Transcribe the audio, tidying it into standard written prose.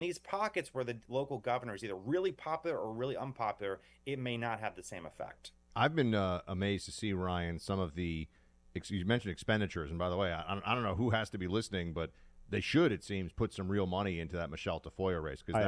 these pockets where the local governor is either really popular or really unpopular, it may not have the same effect. I've been amazed to see, Ryan, some of the you mentioned expenditures, and by the way, I don't know who has to be listening, but they should, it seems, put some real money into that Michelle Tafoya race because